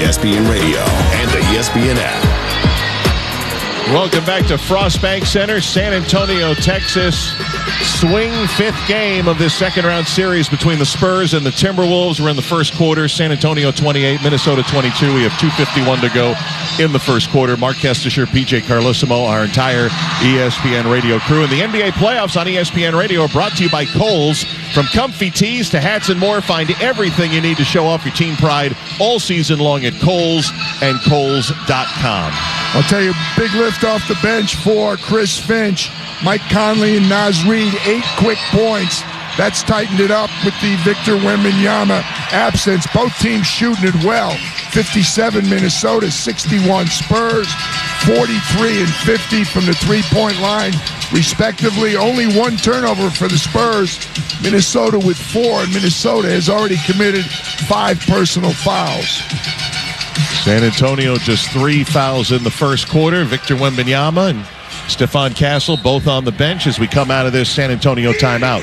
ESPN Radio and the ESPN app. Welcome back to Frost Bank Center, San Antonio, Texas. Swing fifth game of this second-round series between the Spurs and the Timberwolves. We're in the first quarter. San Antonio 28, Minnesota 22. We have 2:51 to go in the first quarter. Mark Kestisher, PJ Carlosimo, our entire ESPN Radio crew. And the NBA playoffs on ESPN Radio are brought to you by Kohl's. From comfy tees to hats and more, find everything you need to show off your team pride all season long at Kohl's and Kohl's.com. I'll tell you, big lift off the bench for Chris Finch. Mike Conley and Naz Reid, 8 quick points. That's tightened it up with the Victor Wembanyama absence. Both teams shooting it well. 57 Minnesota, 61 Spurs, 43 and 50 from the three-point line, respectively. Only one turnover for the Spurs. Minnesota with 4, and Minnesota has already committed 5 personal fouls. San Antonio just 3 fouls in the first quarter. Victor Wembanyama and Stephon Castle both on the bench as we come out of this San Antonio timeout.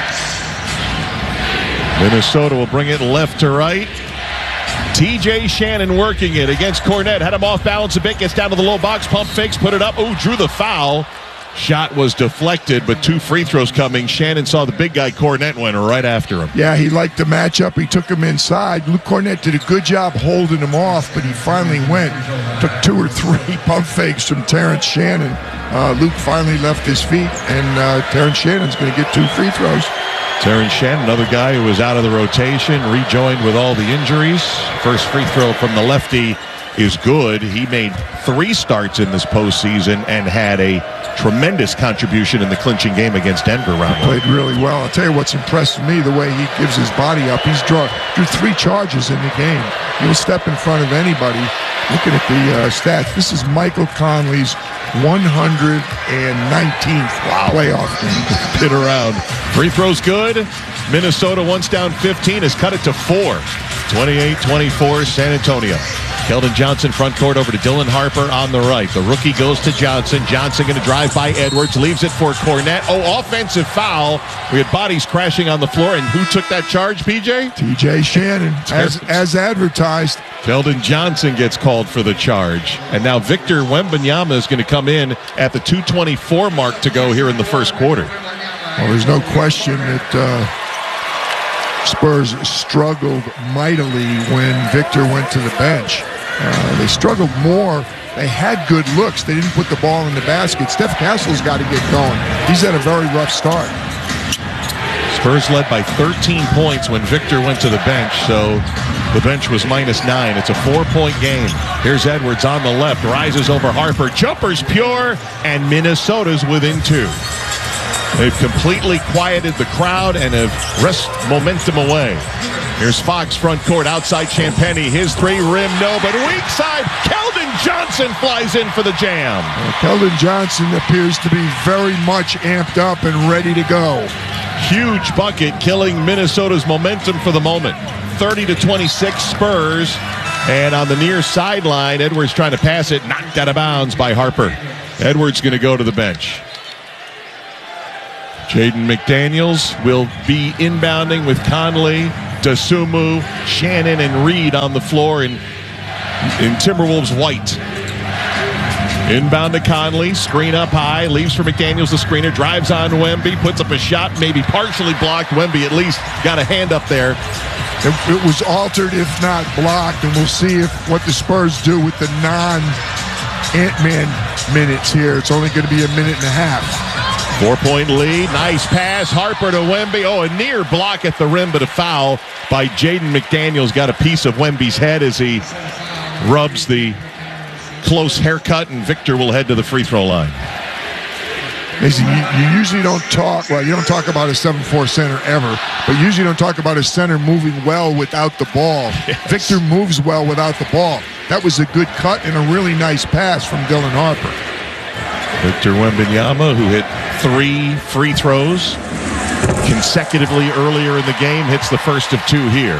Minnesota will bring it left to right. TJ Shannon working it against Kornet. Had him off balance a bit. Gets down to the low box. Pump fakes. Put it up. Ooh, drew the foul. Shot was deflected, but 2 free throws coming. Shannon saw the big guy Kornet and went right after him. Yeah, he liked the matchup. He took him inside. Luke Kornet did a good job holding him off, but he finally went. Took 2 or 3 pump fakes from Terrence Shannon. Luke finally left his feet, and Terrence Shannon's going to get 2 free throws. Terrence Shannon, another guy who was out of the rotation, rejoined with all the injuries. First free throw from the lefty is good. He made 3 starts in this postseason and had a tremendous contribution in the clinching game against Denver. Played really well. I'll tell you what's impressed me, the way he gives his body up. He's drew 3 charges in the game. He'll step in front of anybody. Looking at the stats, this is Michael Conley's 119th playoff game. Been around. Free throws good. Minnesota, once down 15, has cut it to 4. 28-24, San Antonio. Keldon Johnson front court over to Dylan Harper on the right. The rookie goes to Johnson. Johnson going to drive by Edwards. Leaves it for Kornet. Oh, offensive foul. We had bodies crashing on the floor. And who took that charge, PJ? TJ Shannon, as advertised. Keldon Johnson gets called for the charge. And now Victor Wembanyama is going to come in at the 2:24 mark to go here in the first quarter. Well, there's no question that Spurs struggled mightily when Victor went to the bench. They struggled more. They had good looks. They didn't put the ball in the basket. Steph Castle's got to get going. He's had a very rough start. Spurs led by 13 points when Victor went to the bench, so the bench was -9. It's a 4-point game. Here's Edwards on the left, rises over Harper. Jumper's pure, and Minnesota's within 2. They've completely quieted the crowd and have wrested momentum away. Here's Fox front court outside Champagny. His 3, rim no, but weak side. Keldon Johnson flies in for the jam. Keldon Johnson appears to be very much amped up and ready to go. Huge bucket, killing Minnesota's momentum for the moment. 30-26 Spurs. And on the near sideline, Edwards trying to pass it, knocked out of bounds by Harper. Edwards going to go to the bench. Jaden McDaniels will be inbounding with Conley, Dosunmu, Shannon, and Reed on the floor in Timberwolves white. Inbound to Conley, screen up high, leaves for McDaniels, the screener, drives on Wemby, puts up a shot, maybe partially blocked. Wemby at least got a hand up there. It was altered, if not blocked, and we'll see what the Spurs do with the non-Ant-Man minutes here. It's only going to be a minute and a half. 4-point lead. Nice pass. Harper to Wemby. Oh, a near block at the rim, but a foul by Jaden McDaniels. Got a piece of Wemby's head as he rubs the close haircut, and Victor will head to the free throw line. Mason, you usually don't talk, well, you don't talk about a 7'4" center ever, but usually don't talk about a center moving well without the ball. Yes. Victor moves well without the ball. That was a good cut and a really nice pass from Dylan Harper. Victor Wembanyama, who hit 3 free throws consecutively earlier in the game, hits the first of 2 here.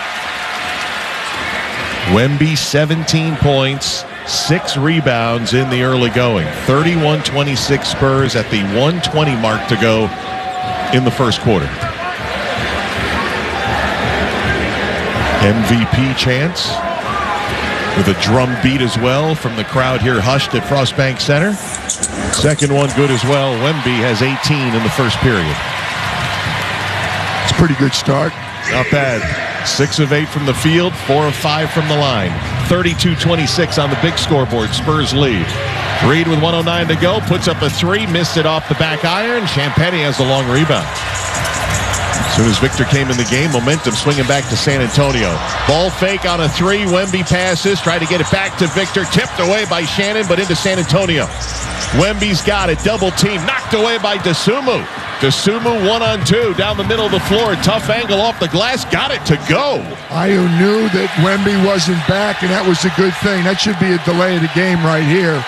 Wemby, 17 points, 6 rebounds in the early going. 31-26 Spurs at the 1:20 mark to go in the first quarter. MVP chance. with a drum beat as well from the crowd here hushed at Frost Bank Center. Second one good as well. Wemby has 18 in the first period. It's a pretty good start. Not bad. 6 of 8 from the field, 4 of 5 from the line. 32-26 on the big scoreboard. Spurs lead. Reed with 1:09 to go, puts up a 3, missed it off the back iron. Champagny has the long rebound. As soon as Victor came in the game, momentum swinging back to San Antonio. Ball fake on a 3. Wemby passes, tried to get it back to Victor. Tipped away by Shannon, but into San Antonio. Wemby's got it. Double team. Knocked away by Dosunmu. Dosunmu 1-on-2 down the middle of the floor. Tough angle off the glass. Got it to go. Ayu knew that Wemby wasn't back, and that was a good thing. That should be a delay of the game right here.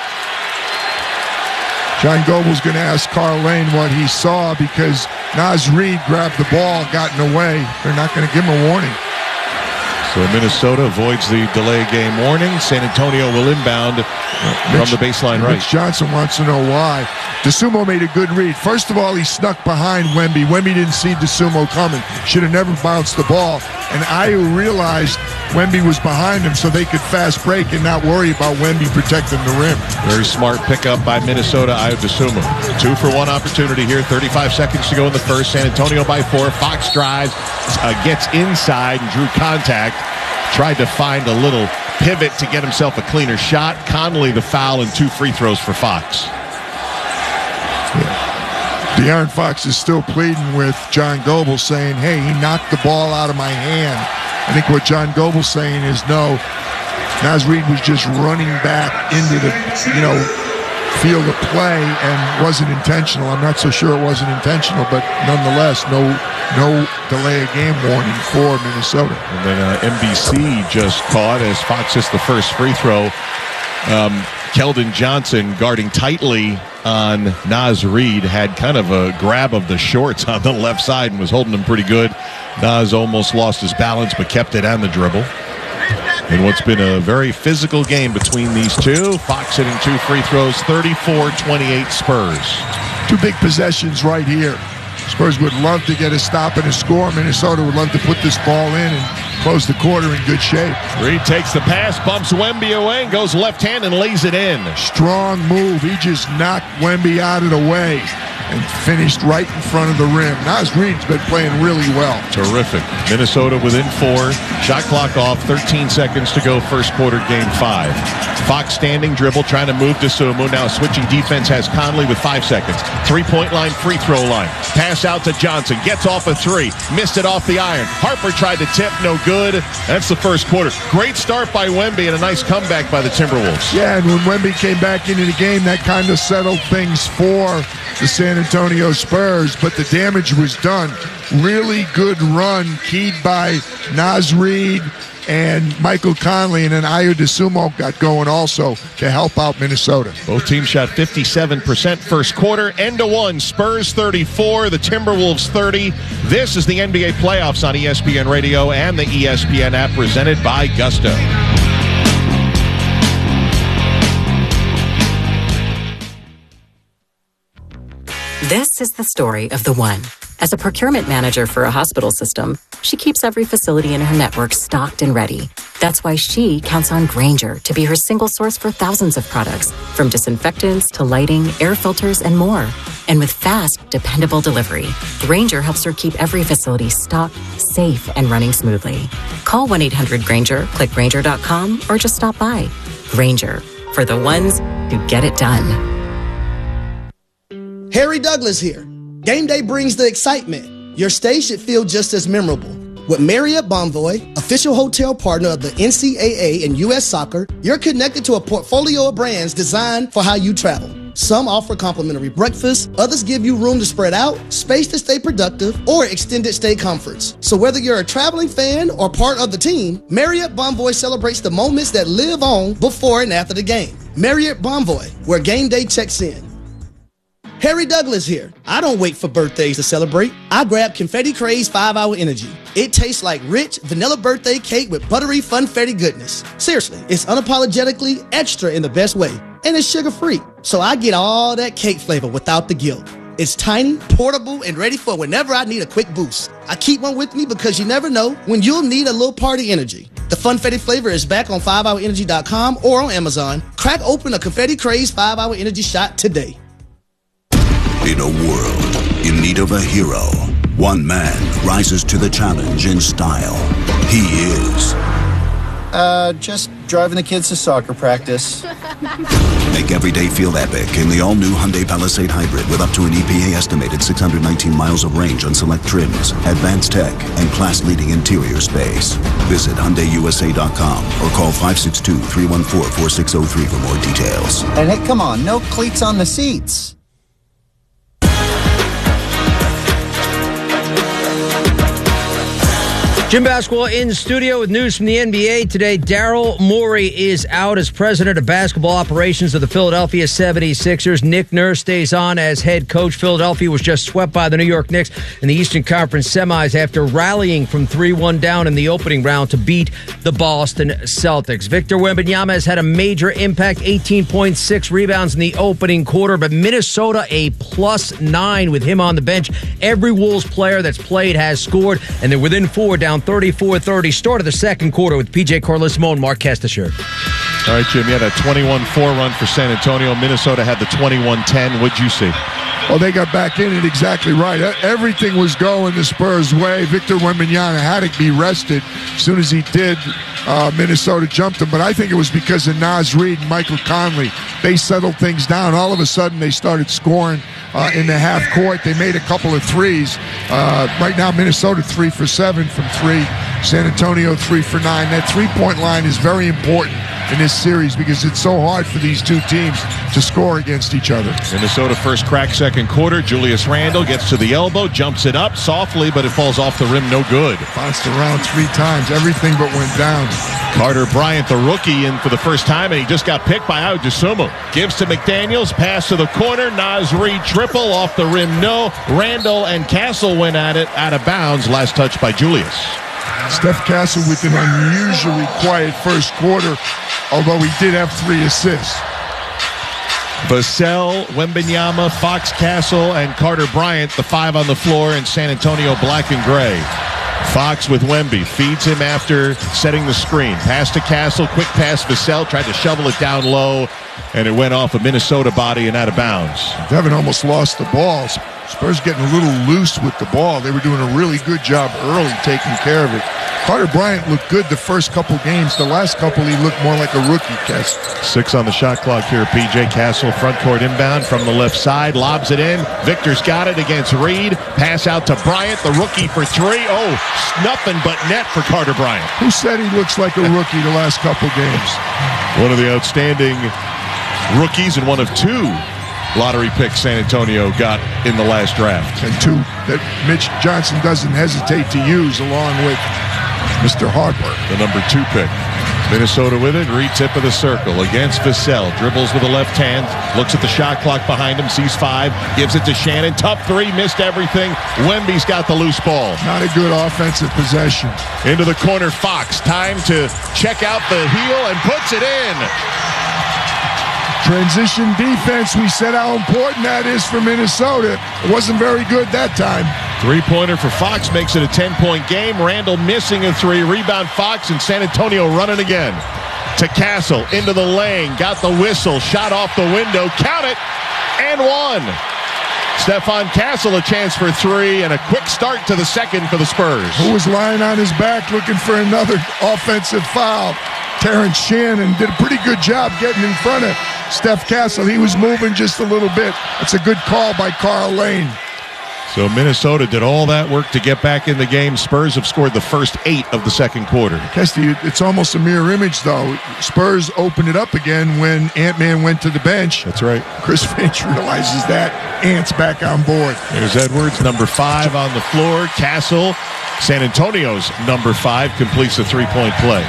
John Goble's going to ask Carl Lane what he saw because Naz Reid grabbed the ball, got in the way. They're not going to give him a warning. So Minnesota avoids the delay game warning. San Antonio will inbound from the baseline right. Mitch Johnson wants to know why. Dosunmu made a good read. First of all, he snuck behind Wemby. Wemby didn't see Dosunmu coming. Should have never bounced the ball. And Ayu realized Wemby was behind him so they could fast break and not worry about Wemby protecting the rim. Very smart pickup by Minnesota, Ayu Dosunmu. 2-for-1 opportunity here. 35 seconds to go in the first. San Antonio by 4. Fox drives, gets inside and drew contact. Tried to find a little pivot to get himself a cleaner shot. Conley the foul and 2 free throws for Fox. De'Aaron Fox is still pleading with John Goble saying, hey, he knocked the ball out of my hand. I think what John Goble's saying is no, Naz Reid was just running back into the, field of play and wasn't intentional. I'm not so sure it wasn't intentional, but nonetheless, no delay of game warning for Minnesota. And then NBC just caught as Fox hits the first free throw. Keldon Johnson guarding tightly on Naz Reid had kind of a grab of the shorts on the left side and was holding him pretty good. Naz almost lost his balance but kept it on the dribble. In what's been a very physical game between these two, Fox hitting 2 free throws, 34-28 Spurs. 2 big possessions right here. Spurs would love to get a stop and a score. Minnesota would love to put this ball in and close the quarter in good shape. Reid takes the pass, bumps Wemby away, and goes left hand and lays it in. Strong move. He just knocked Wemby out of the way and finished right in front of the rim. Naz Reid's been playing really well. Terrific. Minnesota within 4. Shot clock off. 13 seconds to go. First quarter, game 5. Fox standing, dribble, trying to move Dosunmu. Now switching defense has Conley with 5 seconds. 3-point line, free throw line. Pass out to Johnson. Gets off a 3. Missed it off the iron. Harper tried to tip. No good. That's the first quarter. Great start by Wemby and a nice comeback by the Timberwolves. Yeah, and when Wemby came back into the game, that kind of settled things for the San Antonio Spurs, but the damage was done. Really good run keyed by Naz Reid and Michael Conley, and then Ayu Dosunmu got going also to help out Minnesota. Both teams shot 57% first quarter. End to 1, Spurs 34, the Timberwolves 30. This is the NBA playoffs on ESPN Radio and the ESPN app, presented by Gusto. This is the story of the one. As a procurement manager for a hospital system, she keeps every facility in her network stocked and ready. That's why she counts on Grainger to be her single source for thousands of products, from disinfectants to lighting, air filters, and more. And with fast, dependable delivery, Grainger helps her keep every facility stocked, safe, and running smoothly. Call 1-800-GRAINGER, click Grainger.com, or just stop by. Grainger, for the ones who get it done. Harry Douglas here. Game day brings the excitement. Your stay should feel just as memorable. With Marriott Bonvoy, official hotel partner of the NCAA and U.S. Soccer, you're connected to a portfolio of brands designed for how you travel. Some offer complimentary breakfast, others give you room to spread out, space to stay productive, or extended stay comforts. So whether you're a traveling fan or part of the team, Marriott Bonvoy celebrates the moments that live on before and after the game. Marriott Bonvoy, where game day checks in. Harry Douglas here. I don't wait for birthdays to celebrate. I grab Confetti Craze 5-Hour Energy. It tastes like rich vanilla birthday cake with buttery funfetti goodness. Seriously, it's unapologetically extra in the best way. And it's sugar-free. So I get all that cake flavor without the guilt. It's tiny, portable, and ready for whenever I need a quick boost. I keep one with me because you never know when you'll need a little party energy. The Funfetti flavor is back on 5hourenergy.com or on Amazon. Crack open a Confetti Craze 5-Hour Energy shot today. In a world in need of a hero, one man rises to the challenge in style. He is... just driving the kids to soccer practice. Make every day feel epic in the all-new Hyundai Palisade Hybrid with up to an EPA-estimated 619 miles of range on select trims, advanced tech, and class-leading interior space. Visit HyundaiUSA.com or call 562-314-4603 for more details. And hey, come on, no cleats on the seats. Jim Basketball in studio with news from the NBA today. Daryl Morey is out as president of basketball operations of the Philadelphia 76ers. Nick Nurse stays on as head coach. Philadelphia was just swept by the New York Knicks in the Eastern Conference semis after rallying from 3-1 down in the opening round to beat the Boston Celtics. Victor Wembanyama has had a major impact, 18.6 rebounds in the opening quarter, but Minnesota a +9 with him on the bench. Every Wolves player that's played has scored, and they're within 4 down 34-30. Start of the second quarter with PJ Carlesimo and Mark Castasher. All right, Jim, you had a 21-4 run for San Antonio. Minnesota had the 21-10. What'd you see? Well, they got back in it exactly right. Everything was going the Spurs' way. Victor Wembanyama had to be rested. As soon as he did, Minnesota jumped him. But I think it was because of Naz Reid and Michael Conley. They settled things down. All of a sudden, they started scoring in the half court. They made a couple of threes. Right now, Minnesota 3 for 7 from 3. San Antonio 3 for 9. That three-point line is very important in this series because it's so hard for these two teams to score against each other. Minnesota first crack second quarter. Julius Randle gets to the elbow, jumps it up softly, but it falls off the rim, no good. Bounced around 3 times. Everything but went down. Carter Bryant, the rookie, in for the first time, and he just got picked by Ayo Dosunmu. Gives to McDaniels, pass to the corner. Naz Reid triple off the rim, no. Randle and Castle went at it, out of bounds. Last touch by Julius. Steph Castle with an unusually quiet first quarter, although he did have 3 assists. Vassell, Wembanyama, Fox, Castle, and Carter Bryant, the 5 on the floor in San Antonio, black and gray. Fox with Wemby, feeds him after setting the screen. Pass to Castle, quick pass. Vassell tried to shovel it down low, and it went off a Minnesota body and out of bounds. Devin almost lost the ball. Spurs getting a little loose with the ball. They were doing a really good job early taking care of it. Carter Bryant looked good the first couple games. The last couple, he looked more like a rookie. 6 on the shot clock here. PJ Castle, front court inbound from the left side. Lobs it in. Victor's got it against Reid. Pass out to Bryant, the rookie for 3. Oh, nothing but net for Carter Bryant. Who said he looks like a rookie the last couple games? One of the outstanding rookies and one of 2 lottery picks San Antonio got in the last draft. And 2 that Mitch Johnson doesn't hesitate to use along with Mr. Hardware. The number 2 pick. Minnesota with it. Reid tip of the circle against Vassell. Dribbles with the left hand. Looks at the shot clock behind him. Sees 5. Gives it to Shannon. Tough 3. Missed everything. Wemby's got the loose ball. Not a good offensive possession. Into the corner. Fox. Time to check out the heel and puts it in. Transition defense, we said how important that is for Minnesota. It wasn't very good that time. 3-pointer for Fox makes it a 10-point game. Randle missing a 3. Rebound Fox, and San Antonio running again. To Castle, into the lane. Got the whistle. Shot off the window. Count it. And 1. Stephon Castle a chance for 3, and a quick start to the second for the Spurs. Who was lying on his back looking for another offensive foul? Terrence Shannon did a pretty good job getting in front of Steph Castle. He was moving just a little bit. It's a good call by Carl Lane. So Minnesota did all that work to get back in the game. Spurs have scored the first 8 of the second quarter. Kesty, it's almost a mirror image, though. Spurs opened it up again when Ant-Man went to the bench. That's right. Chris Finch realizes that. Ant's back on board. There's Edwards, number 5 on the floor. Castle, San Antonio's number 5, completes a 3-point play.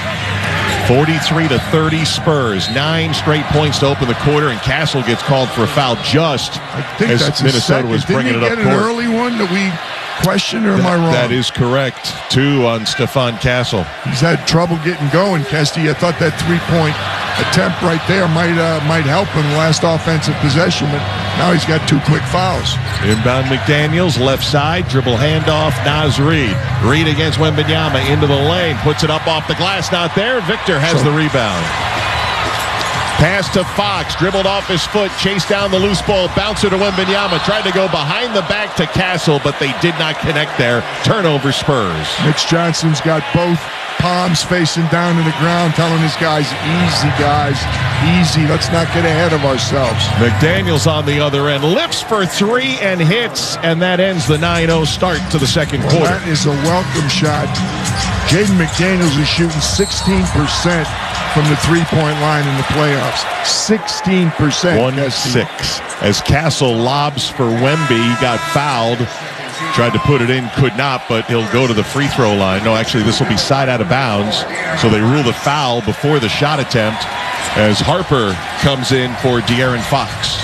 43-30 Spurs. 9 straight points to open the quarter, and Castle gets called for a foul just as Minnesota was bringing it up court. Didn't he get an early one that we questioned, or am I wrong? That is correct. 2 on Stephon Castle. He's had trouble getting going, Kesty. I thought that 3-point attempt right there might help in the last offensive possession, but Now he's got 2 quick fouls. Inbound McDaniels, left side, dribble handoff, Naz Reid. Reid against Wembanyama, into the lane, puts it up off the glass, not there. Victor has the rebound. Pass to Fox, dribbled off his foot, chased down the loose ball, bouncer to Wembanyama, tried to go behind the back to Castle, but they did not connect there. Turnover Spurs. Mitch Johnson's got both palms facing down to the ground, telling his guys, easy, guys, easy. Let's not get ahead of ourselves. McDaniels on the other end, lifts for 3 and hits, and that ends the 9-0 start to the second quarter. That is a welcome shot. Jaden McDaniels is shooting 16% from the three-point line in the playoffs. 16%. 1-6. As Castle lobs for Wemby, he got fouled. Tried to put it in, could not, but he'll go to the free throw line. No, actually, this will be side out of bounds. So they rule the foul before the shot attempt as Harper comes in for De'Aaron Fox.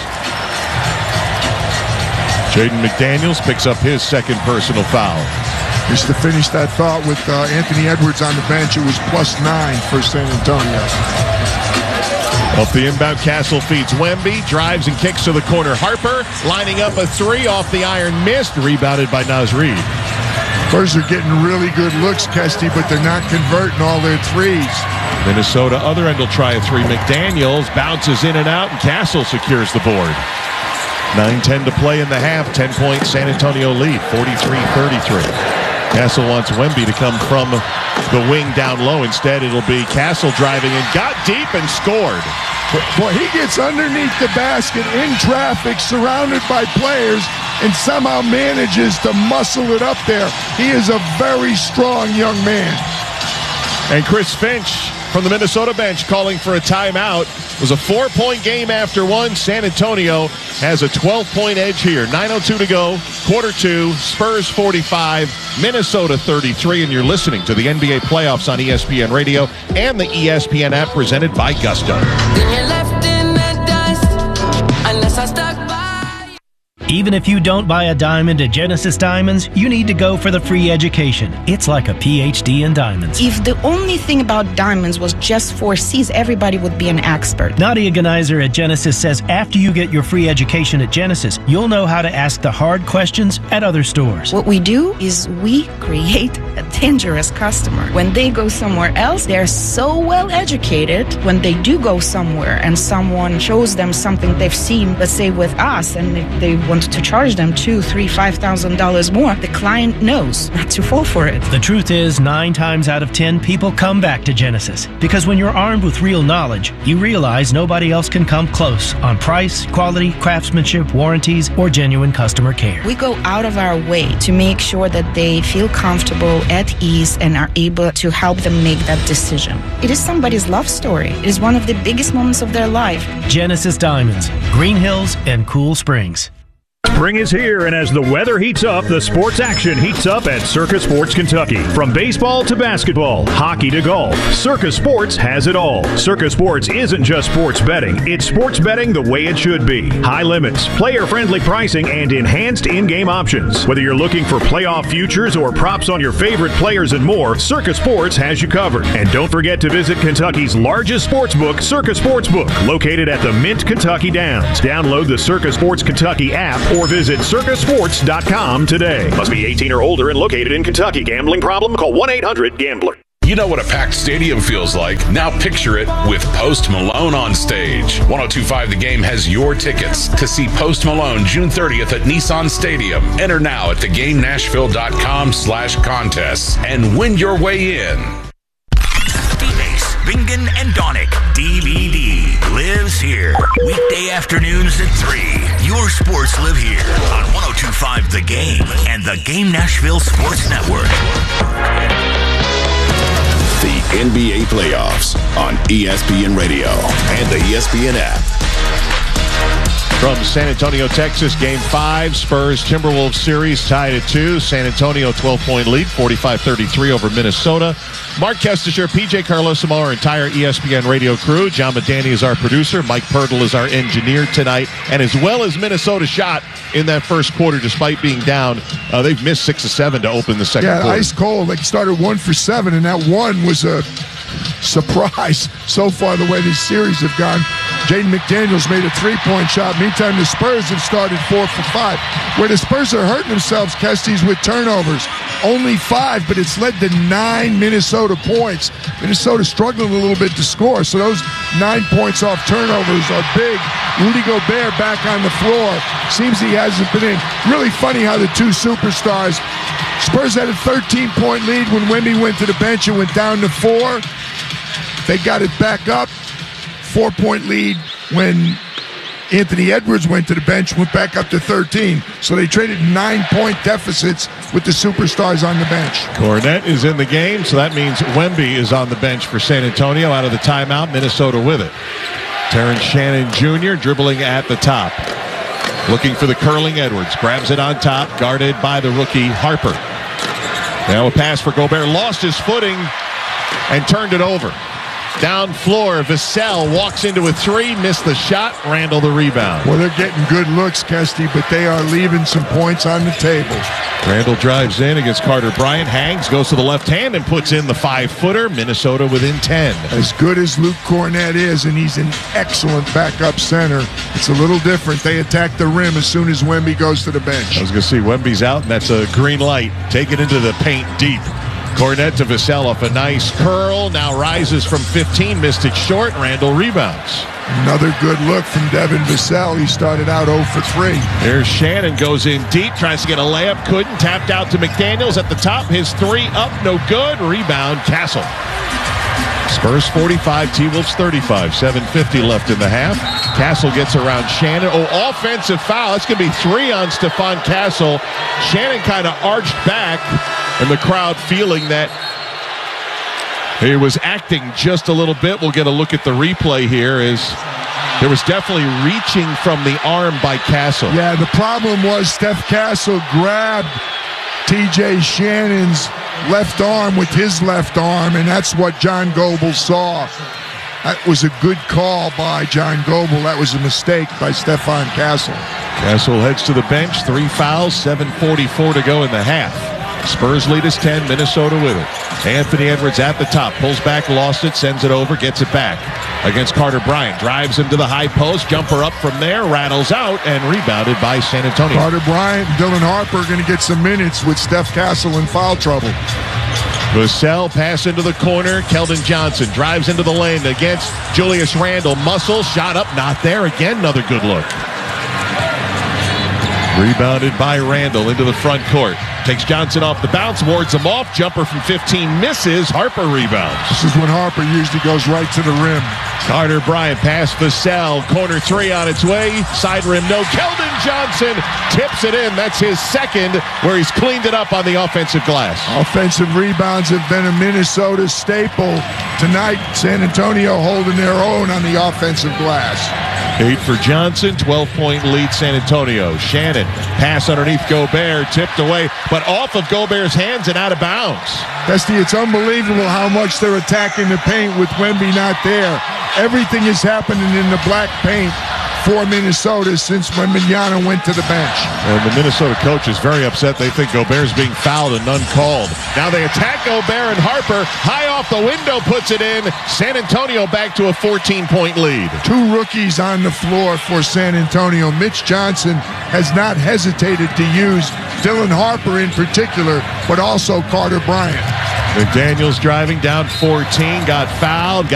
Jaden McDaniels picks up his second personal foul. Just to finish that thought with Anthony Edwards on the bench, it was +9 for San Antonio. Off the inbound, Castle feeds Wemby, drives and kicks to the corner. Harper lining up a 3 off the iron, missed, rebounded by Naz Reid. Spurs are getting really good looks, Kesty, but they're not converting all their threes. Minnesota, other end will try a 3. McDaniels bounces in and out, and Castle secures the board. 9:10 to play in the half, 10-point San Antonio lead, 43-33. Castle wants Wemby to come from the wing down low. Instead, it'll be Castle driving and got deep and scored. Boy, he gets underneath the basket in traffic, surrounded by players, and somehow manages to muscle it up there. He is a very strong young man. And Chris Finch from the Minnesota bench calling for a timeout. It was a 4-point game after one. San Antonio has a 12-point edge here. 9:02 to go. Quarter 2. Spurs 45, Minnesota 33. And you're listening to the NBA playoffs on ESPN Radio and the ESPN app presented by Gusto. Even if you don't buy a diamond at Genesis Diamonds, you need to go for the free education. It's like a PhD in diamonds. If the only thing about diamonds was just 4 C's, everybody would be an expert. Nadia Ganizer at Genesis says after you get your free education at Genesis, you'll know how to ask the hard questions at other stores. What we do is we create a dangerous customer. When they go somewhere else, they're so well educated. When they do go somewhere and someone shows them something they've seen, let's say with us, and they want to charge them $2,000, $3,000, $5,000 more, the client knows not to fall for it. The truth is, 9 times out of 10, people come back to Genesis. Because when you're armed with real knowledge, you realize nobody else can come close on price, quality, craftsmanship, warranties, or genuine customer care. We go out of our way to make sure that they feel comfortable, at ease, and are able to help them make that decision. It is somebody's love story. It is one of the biggest moments of their life. Genesis Diamonds, Green Hills, and Cool Springs. Spring is here, and as the weather heats up, the sports action heats up at Circus Sports Kentucky. From baseball to basketball, hockey to golf, Circus Sports has it all. Circus Sports isn't just sports betting. It's sports betting the way it should be. High limits, player-friendly pricing, and enhanced in-game options. Whether you're looking for playoff futures or props on your favorite players and more, Circus Sports has you covered. And don't forget to visit Kentucky's largest sports book, Circus Sportsbook, located at the Mint Kentucky Downs. Download the Circus Sports Kentucky app or visit circusports.com today. Must be 18 or older and located in Kentucky. Gambling problem? Call 1-800-GAMBLER. You know what a packed stadium feels like. Now picture it with Post Malone on stage. 102.5 The Game has your tickets to see Post Malone June 30th at Nissan Stadium. Enter now at thegamenashville.com/contests and win your way in. Bingen and Donick DVD lives here. Weekday afternoons at 3. Your sports live here on 102.5 The Game and the Game Nashville Sports Network. The NBA playoffs on ESPN Radio and the ESPN app. From San Antonio, Texas, Game 5, Spurs-Timberwolves series tied at 2. San Antonio 12-point lead, 45-33 over Minnesota. Mark Kestecher, PJ Carlosimo, our entire ESPN radio crew. John Medani is our producer. Mike Pirtle is our engineer tonight. And as well as Minnesota shot in that first quarter, despite being down, they've missed 6 of 7 to open the second quarter. Yeah, ice cold. Like, started 1 for 7, and that one was a surprise so far the way this series have gone. Jaden McDaniels made a three-point shot. Meantime, the Spurs have started 4 for 5. Where the Spurs are hurting themselves, Kesties, with turnovers. Only 5, but it's led to 9 Minnesota points. Minnesota struggling a little bit to score, so those 9 points off turnovers are big. Rudy Gobert back on the floor. Seems he hasn't been in. Really funny how the two superstars, Spurs had a 13-point lead when Wemby went to the bench. It went down to 4. They got it back up. 4-point lead when Anthony Edwards went to the bench, went back up to 13. So they traded 9-point deficits with the superstars on the bench. Cornette is in the game, so that means Wemby is on the bench for San Antonio. Out of the timeout, Minnesota with it. Terrence Shannon Jr. dribbling at the top. Looking for the curling Edwards. Grabs it on top, guarded by the rookie Harper. Now a pass for Gobert. Lost his footing and turned it over. Down floor, Vassell walks into a 3, missed the shot. Randall the rebound. Well, they're getting good looks, Kesty, but they are leaving some points on the table. Randall drives in against Carter Bryant. Hangs, goes to the left hand and puts in the 5-footer. Minnesota within 10. As good as Luke Cornette is, and he's an excellent backup center, it's a little different. They attack the rim as soon as Wemby goes to the bench. I was going to see Wemby's out, and that's a green light. Take it into the paint deep. Cornette to Vassell off a nice curl. Now rises from 15. Missed it short. Randall rebounds. Another good look from Devin Vassell. He started out 0 for 3. There's Shannon. Goes in deep. Tries to get a layup. Couldn't. Tapped out to McDaniels at the top. His 3 up. No good. Rebound. Castle. Spurs 45. T-Wolves 35. 7:50 left in the half. Castle gets around Shannon. Oh, offensive foul. It's going to be 3 on Stephon Castle. Shannon kind of arched back. And the crowd feeling that he was acting just a little bit. We'll get a look at the replay here. There was definitely reaching from the arm by Castle. Yeah, the problem was Steph Castle grabbed TJ Shannon's left arm with his left arm, and that's what John Goebel saw. That was a good call by John Goebel. That was a mistake by Stephon Castle. Castle heads to the bench. 3 fouls, 7:44 to go in the half. Spurs lead is 10, Minnesota with it. Anthony Edwards at the top, pulls back, lost it, sends it over, gets it back. Against Carter Bryant, drives him to the high post, jumper up from there, rattles out, and rebounded by San Antonio. Carter Bryant and Dylan Harper are going to get some minutes with Steph Castle in foul trouble. Vassell pass into the corner. Keldon Johnson drives into the lane against Julius Randle. Muscle, shot up, not there. Again, another good look. Rebounded by Randle into the front court. Takes Johnson off the bounce, wards him off. Jumper from 15 misses. Harper rebounds. This is when Harper usually goes right to the rim. Carter Bryant pass Vassell. Corner 3 on its way. Side rim, no. Keldon Johnson tips it in. That's his second, where he's cleaned it up on the offensive glass. Offensive rebounds have been a Minnesota staple. Tonight, San Antonio holding their own on the offensive glass. 8 for Johnson, 12-point lead San Antonio. Shannon, pass underneath Gobert, tipped away, but off of Gobert's hands and out of bounds. Dusty, it's unbelievable how much they're attacking the paint with Wemby not there. Everything is happening in the black paint for Minnesota since Wembanyama went to the bench. And the Minnesota coach is very upset. They think Gobert's being fouled and none called. Now they attack Gobert, and Harper, high off the window, puts it in. San Antonio back to a 14-point lead. 2 rookies on the floor for San Antonio. Mitch Johnson has not hesitated to use Dylan Harper in particular, but also Carter Bryant. McDaniels driving down 14, got fouled.